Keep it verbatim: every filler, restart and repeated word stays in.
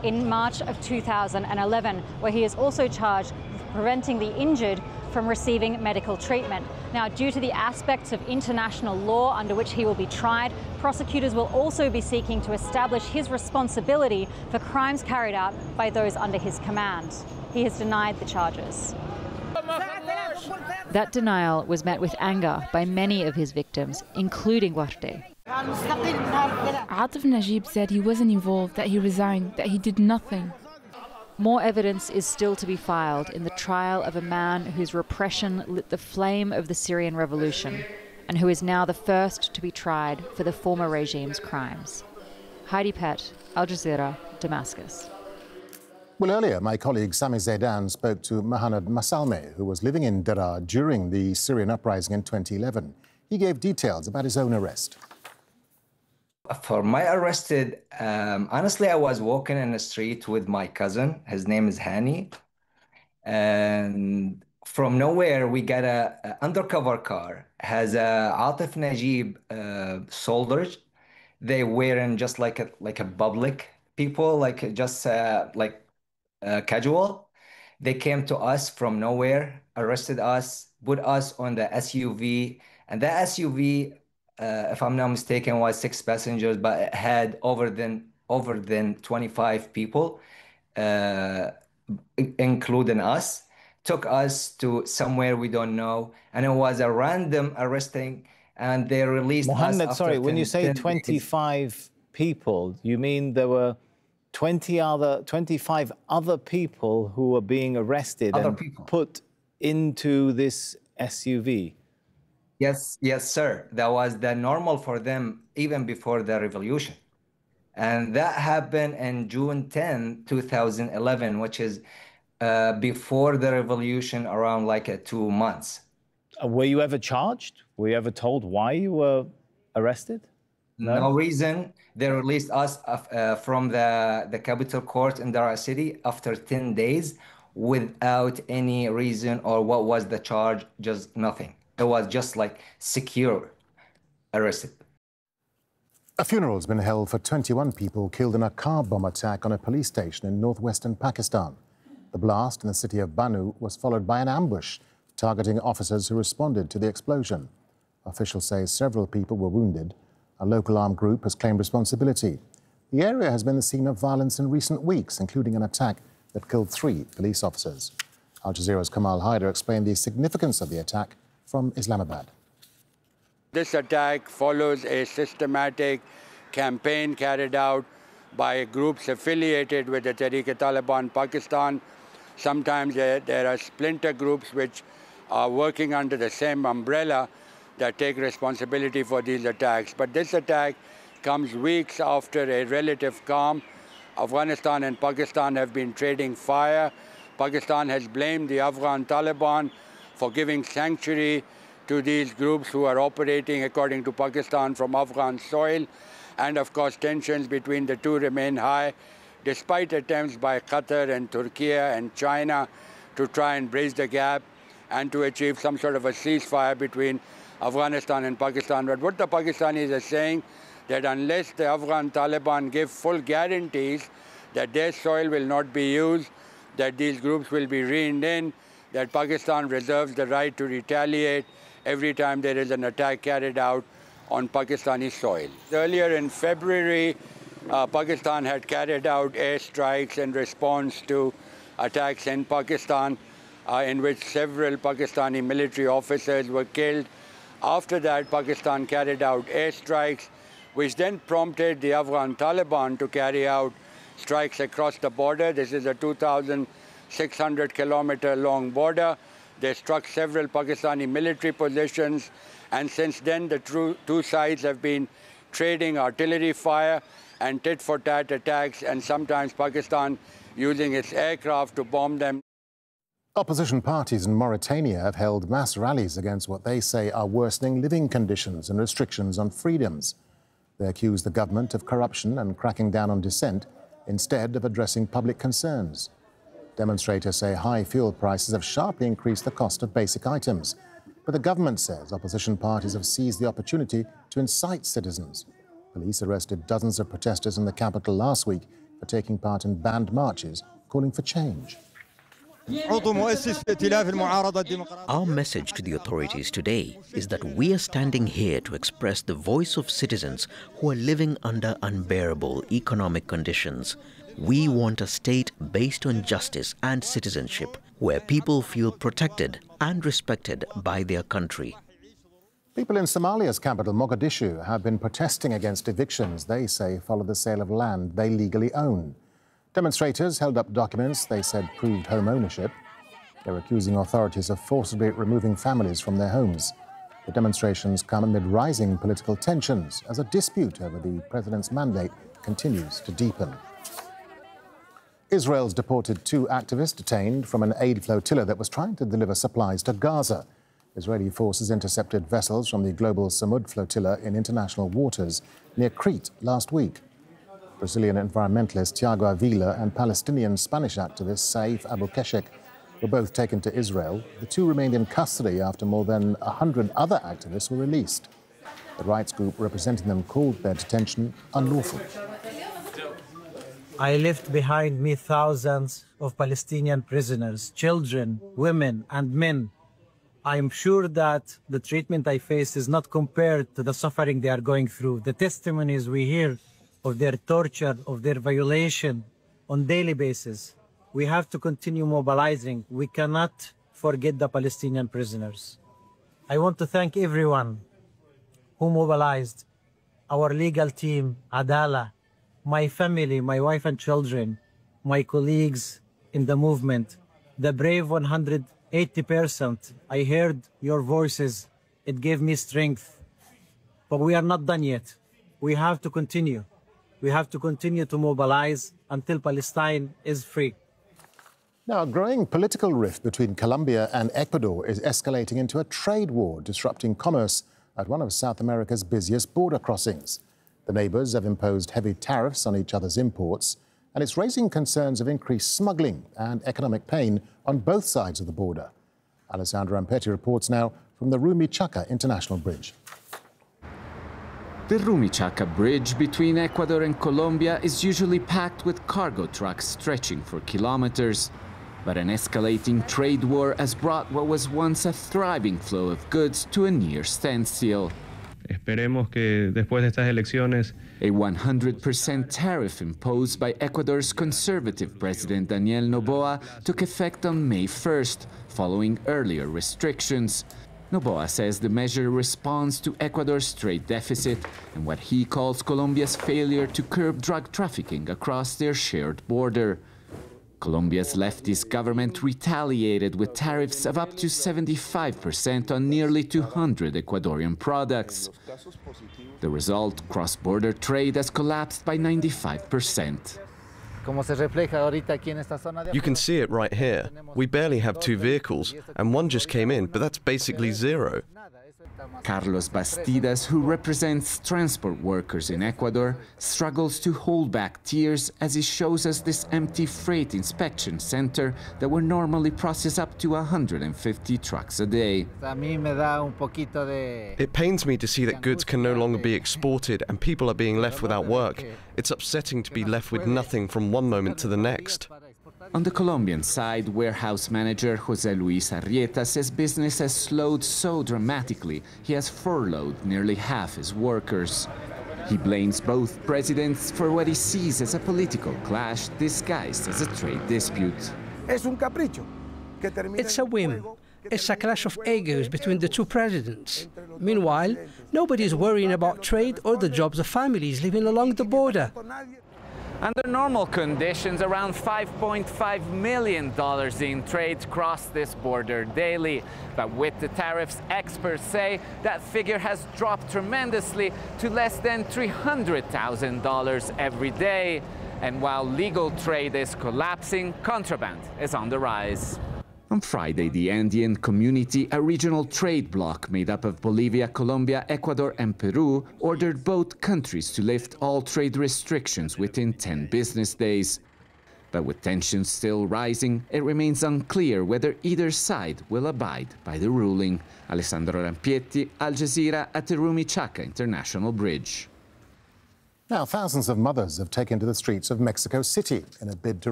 in March of two thousand eleven, where he is also charged with preventing the injured from receiving medical treatment. Now, due to the aspects of international law under which he will be tried, prosecutors will also be seeking to establish his responsibility for crimes carried out by those under his command. He has denied the charges. That denial was met with anger by many of his victims, including Warte. Atif Najib said he wasn't involved, that he resigned, that he did nothing. More evidence is still to be filed in the trial of a man whose repression lit the flame of the Syrian revolution and who is now the first to be tried for the former regime's crimes. Heidi Pett, Al Jazeera, Damascus. Well, earlier, my colleague Sami Zaidan spoke to Mahanad Masalme, who was living in Daraa during the Syrian uprising in twenty eleven. He gave details about his own arrest. For my arrested, um, honestly, I was walking in the street with my cousin. His name is Hani. And from nowhere, we got a, a undercover car, has a Atif Najib uh, soldiers. They wearing just like a like a public people, like just uh, like uh, casual. They came to us from nowhere, arrested us, put us on the S U V, and that S U V, Uh, if I'm not mistaken, was six passengers, but it had over than over than twenty-five people, uh, including us. Took us to somewhere we don't know, and it was a random arresting, and they released Mohammed, us. sorry, ten, when you say twenty-five days. People, you mean there were twenty other, twenty-five other people who were being arrested other and people. put into this S U V? Yes, yes, sir. That was the normal for them even before the revolution. And that happened in June tenth, two thousand eleven, which is uh, before the revolution, around like uh, two months. Uh, were you ever charged? Were you ever told why you were arrested? No, no reason. They released us uh, from the, the capital court in Daraa City after ten days without any reason or what was the charge, just nothing. It was just like secure arrested. A funeral has been held for twenty-one people killed in a car bomb attack on a police station in northwestern Pakistan. The blast in the city of Banu was followed by an ambush targeting officers who responded to the explosion. Officials say several people were wounded. A local armed group has claimed responsibility. The area has been the scene of violence in recent weeks, including an attack that killed three police officers. Al Jazeera's Kamal Haider explained the significance of the attack from Islamabad. This attack follows a systematic campaign carried out by groups affiliated with the Tehreek-e-Taliban Pakistan. Sometimes there, there are splinter groups which are working under the same umbrella that take responsibility for these attacks. But this attack comes weeks after a relative calm. Afghanistan and Pakistan have been trading fire. Pakistan has blamed the Afghan Taliban for giving sanctuary to these groups who are operating, according to Pakistan, from Afghan soil. And of course, tensions between the two remain high, despite attempts by Qatar and Turkey and China to try and bridge the gap and to achieve some sort of a ceasefire between Afghanistan and Pakistan. But what the Pakistanis are saying, that unless the Afghan Taliban give full guarantees that their soil will not be used, that these groups will be reined in, that Pakistan reserves the right to retaliate every time there is an attack carried out on Pakistani soil. Earlier in February, uh, Pakistan had carried out airstrikes in response to attacks in Pakistan, uh, in which several Pakistani military officers were killed. After that, Pakistan carried out airstrikes, which then prompted the Afghan Taliban to carry out strikes across the border. This is a two thousand six hundred kilometer long border. They struck several Pakistani military positions, and since then the two sides have been trading artillery fire and tit-for-tat attacks, and sometimes Pakistan using its aircraft to bomb them. Opposition parties in Mauritania have held mass rallies against what they say are worsening living conditions and restrictions on freedoms. They accuse the government of corruption and cracking down on dissent instead of addressing public concerns. Demonstrators say high fuel prices have sharply increased the cost of basic items. But the government says opposition parties have seized the opportunity to incite citizens. Police arrested dozens of protesters in the capital last week for for taking part in banned marches calling for change. Our message to the authorities today is that we are standing here to express the voice of citizens who are living under unbearable economic conditions. We want a state based on justice and citizenship, where people feel protected and respected by their country. People in Somalia's capital, Mogadishu, have been protesting against evictions they say follow the sale of land they legally own. Demonstrators held up documents they said proved home ownership. They're accusing authorities of forcibly removing families from their homes. The demonstrations come amid rising political tensions as a dispute over the president's mandate continues to deepen. Israel's deported two activists detained from an aid flotilla that was trying to deliver supplies to Gaza. Israeli forces intercepted vessels from the global Samud flotilla in international waters near Crete last week. Brazilian environmentalist Tiago Avila and Palestinian Spanish activist Saif Abu Keshek were both taken to Israel. The two remained in custody after more than one hundred other activists were released. The rights group representing them called their detention unlawful. I left behind me thousands of Palestinian prisoners, children, women, and men. I am sure that the treatment I face is not compared to the suffering they are going through. The testimonies we hear of their torture, of their violation on daily basis. We have to continue mobilizing. We cannot forget the Palestinian prisoners. I want to thank everyone who mobilized, our legal team, Adala, my family, my wife and children, my colleagues in the movement, the brave one hundred eighty percent. I heard your voices. It gave me strength. But we are not done yet. We have to continue. We have to continue to mobilize until Palestine is free. Now, a growing political rift between Colombia and Ecuador is escalating into a trade war, disrupting commerce at one of South America's busiest border crossings. The neighbours have imposed heavy tariffs on each other's imports, and it's raising concerns of increased smuggling and economic pain on both sides of the border. Alessandro Ampetti reports now from the Rumichaca International Bridge. The Rumichaca Bridge between Ecuador and Colombia is usually packed with cargo trucks stretching for kilometers. But an escalating trade war has brought what was once a thriving flow of goods to a near standstill. Esperemos que después de estas elecciones A one hundred percent tariff imposed by Ecuador's conservative president Daniel Noboa took effect on May first, following earlier restrictions. Noboa says the measure responds to Ecuador's trade deficit and what he calls Colombia's failure to curb drug trafficking across their shared border. Colombia's leftist government retaliated with tariffs of up to seventy-five percent on nearly two hundred Ecuadorian products. The result, cross-border trade has collapsed by ninety-five percent. You can see it right here. We barely have two vehicles, and one just came in, but that's basically zero. Carlos Bastidas, who represents transport workers in Ecuador, struggles to hold back tears as he shows us this empty freight inspection center that would normally process up to one hundred fifty trucks a day. It pains me to see that goods can no longer be exported and people are being left without work. It's upsetting to be left with nothing from one moment to the next. On the Colombian side, warehouse manager José Luis Arrieta says business has slowed so dramatically he has furloughed nearly half his workers. He blames both presidents for what he sees as a political clash disguised as a trade dispute. It's a whim. It's a clash of egos between the two presidents. Meanwhile, nobody is worrying about trade or the jobs of families living along the border. Under normal conditions, around five point five million dollars in trade cross this border daily. But with the tariffs, experts say that figure has dropped tremendously to less than three hundred thousand dollars every day. And while legal trade is collapsing, contraband is on the rise. On Friday, the Andean Community, a regional trade bloc made up of Bolivia, Colombia, Ecuador, and Peru, ordered both countries to lift all trade restrictions within ten business days. But with tensions still rising, it remains unclear whether either side will abide by the ruling. Alessandro Rampietti, Al Jazeera at the Rumichaca International Bridge. Now, thousands of mothers have taken to the streets of Mexico City in a bid to